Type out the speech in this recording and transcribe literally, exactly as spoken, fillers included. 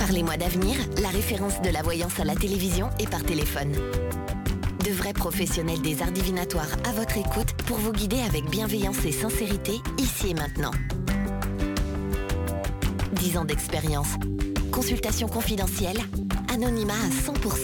Parlez-moi d'avenir, la référence de la voyance à la télévision et par téléphone. De vrais professionnels des arts divinatoires à votre écoute pour vous guider avec bienveillance et sincérité, ici et maintenant. dix ans d'expérience. Consultation confidentielle. Anonymat à cent pour cent.